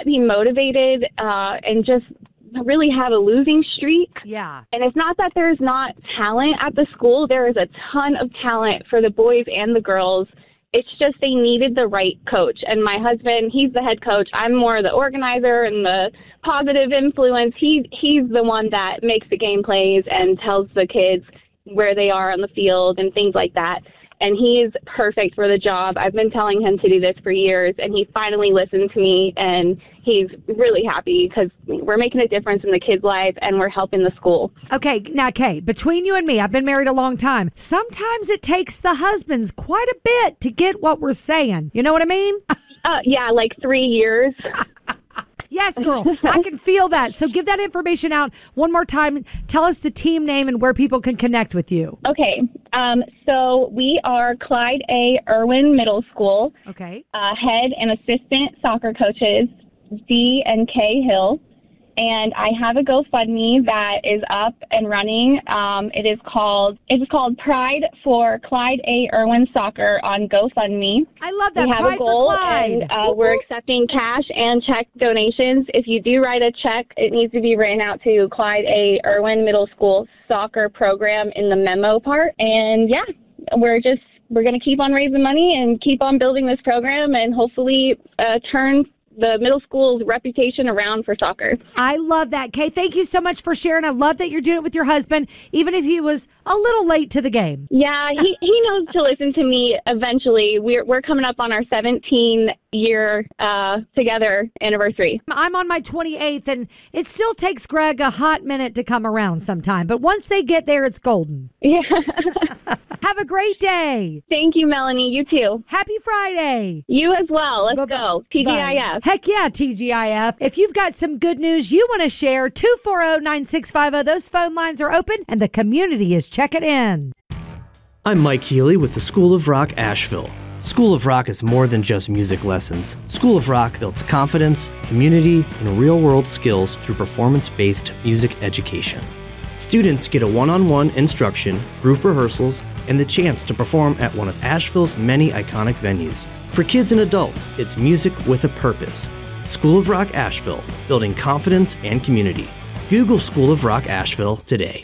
be motivated and just really have a losing streak. Yeah. And it's not that there's not talent at the school. There is a ton of talent for the boys and the girls. It's just they needed the right coach. And my husband, he's the head coach. I'm more the organizer and the positive influence. He's the one that makes the game plays and tells the kids where they are on the field and things like that. And he's perfect for the job. I've been telling him to do this for years, and he finally listened to me, and he's really happy because we're making a difference in the kids' life, and we're helping the school. Okay, now, Kate, between you and me, I've been married a long time. Sometimes it takes the husbands quite a bit to get what we're saying. You know what I mean? Yeah, like 3 years. Yes, girl. I can feel that. So give that information out one more time. Tell us the team name and where people can connect with you. Okay. So we are Clyde A. Irwin Middle School. Okay. Head and assistant soccer coaches, D and K Hill. And I have a GoFundMe that is up and running. It is called Pride for Clyde A. Irwin Soccer on GoFundMe. I love that. We have Pride a goal, for Clyde. and we're accepting cash and check donations. If you do write a check, it needs to be written out to Clyde A. Irwin Middle School Soccer Program in the memo part. And yeah, we're going to keep on raising money and keep on building this program and hopefully turn the middle school's reputation around for soccer. I love that, Kate. Thank you so much for sharing. I love that you're doing it with your husband, even if he was a little late to the game. Yeah, he knows to listen to me eventually. We're coming up on our 17-year together anniversary. I'm on my 28th, and it still takes Greg a hot minute to come around sometime. But once they get there, it's golden. Yeah. Have a great day. Thank you, Melanie. You too. Happy Friday. You as well. Let's Bye-bye. go. TGIF. Heck yeah, TGIF. If you've got some good news you want to share, 240-9650. Those phone lines are open, and the community is checking in. I'm Mike Healy with the School of Rock Asheville. School of Rock is more than just music lessons. School of Rock builds confidence, community, and real-world skills through performance-based music education. Students get a one-on-one instruction, group rehearsals, and the chance to perform at one of Asheville's many iconic venues. For kids and adults, it's music with a purpose. School of Rock Asheville, building confidence and community. Google School of Rock Asheville today.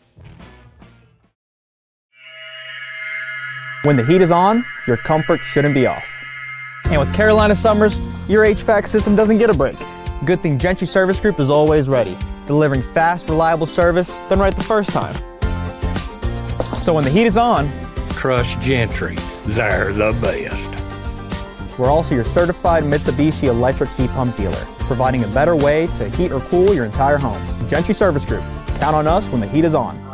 When the heat is on, your comfort shouldn't be off. And with Carolina Summers, your HVAC system doesn't get a break. Good thing Gentry Service Group is always ready, delivering fast, reliable service done right the first time. So when the heat is on, trust Gentry. They're the best. we're also your certified Mitsubishi electric heat pump dealer, providing a better way to heat or cool your entire home. Gentry Service Group. Count on us when the heat is on.